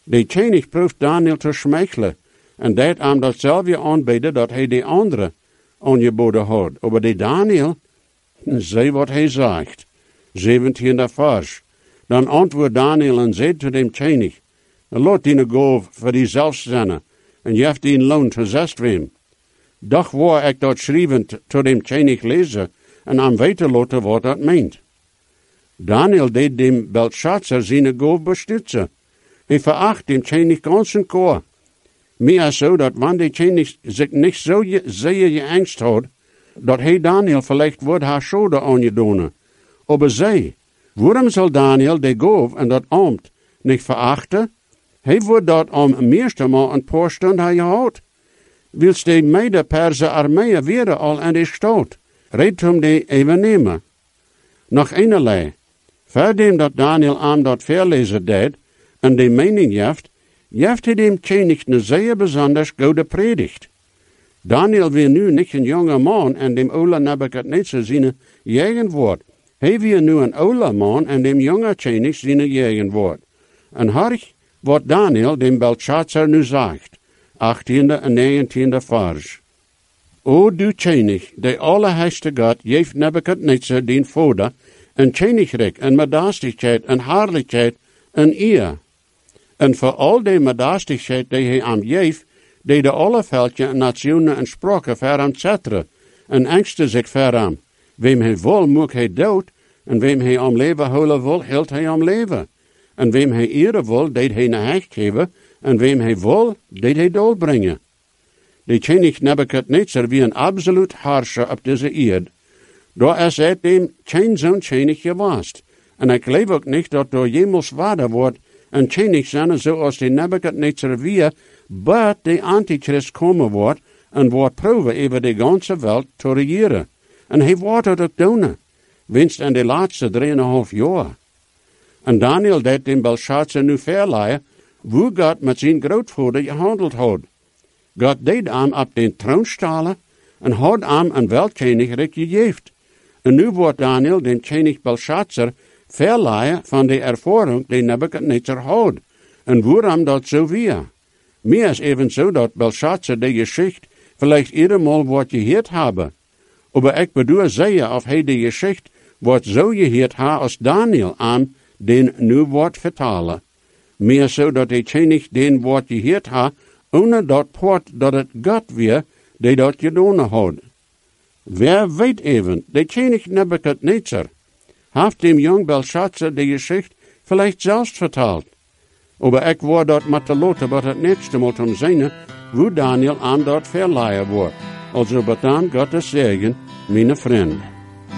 De König proeft Daniel te schmeichelen, en dat hem datzelfde aanbieden dat hij de andere aangeboden had. Maar de Daniel, zie wat hij zegt. 17e vers. Dan antwoordt Daniel en zei tot dem König, laat die gave voor die zelfzinnen, en je hebt die loon te zestwem. Doch waar ik dat schrijven tot dem König lezen, en aan weten laten wat dat meent. Daniel deed dem Belshazzar zijn gave bestützen. Hij veracht dem König ganzen koor. Meer zo dat wanneer de König zich niet zo zeer geangst had, dat hij Daniel vielleicht wordt haar schode aangedonen. Aber zij, waarom zal Daniel de gave en dat ambt niet verachten? Hij wordt dat om meeste mal een paar stunden gehad. Wils de meide Perse armee weer al in de stad, reed om de even nemen. Nog eenerlei, verdem dat Daniel aan dat verlezen deed, en de mening jeft hij dem König een zeer besonders goede predigt. Daniel weer nu niet een jonge man en dem oude Nebuchadnezzar zijn jegenwoord. Hij weer nu een oude man en dem jonge König zijn jegenwoord. En hark wat Daniel dem Belshazzar nu zegt. 18e en 19e vers. O du König, de allerheiligste God, geeft Nebuchadnezzar den vader, en Königreich, en Majesteit, en Herrlichkeit, en eer. En voor al die Majesteit die hij am geeft, die de alle veldje, nationen en spraken ver hem zetteren, en angsten zich ver hem. Wem hij wil, moet hij dood, en wem hij am leven houden wil, hield hij am leven. En wem hij ere wil, deed hij naar hecht geven, en wem hij wil, deed hij doodbrengen. De König Nebuchadnezzar wie een absoluut herrscher op deze aarde. Daar is het dem geen zo'n König geweest. En ik geloof ook niet dat door jemals waarde wordt een König zijn zoals de Nebuchadnezzar weer, but de Antichrist komen wordt en wordt proeven over de ganze wereld te regeren. En hij wordt het ook doen, winst in de laatste 3,5 jaar. En Daniel deed dem Belshazzar nu verleiden, hoe God met zijn grootvader gehandeld had. God deed hem op den troon stalen en had hem een welkönigreich gegeven. En nu wordt Daniel den König Belshazzar verleiden van de ervaring die Nebuchadnezzar had. En waarom dat zo weer? Meer is even zo dat Belshazzar de geschichte vielleicht eenmaal wordt gehoord hebben. Maar ik bedoel zeer of hij de geschichte wordt zo gehoord hebben als Daniel aan den nu wordt vertalen. Meer zo dat de König den wordt gehoord hebben, ohne dat poort dat het God weer die dat gedaan had. Wer weet even, de König Nebuchadnezzar heeft dem jong Belshazzar de geschichte vielleicht zelfs verteld. Maar ik word dat met de loten wat het nächste Mal om zijn, hoe Daniel aan dat verleiden wordt. Also bedankt Gottes Segen, meine Freunde.